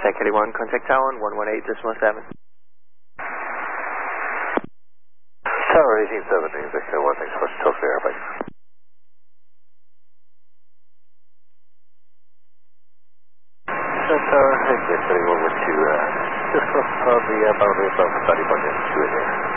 Check 81, contact tower 118.7. Tower 1870, Victor 1, thanks for Tokyo Airplane. Tower, yes, 31 with 2, just cross the boundary above 30 budget, 2 in there.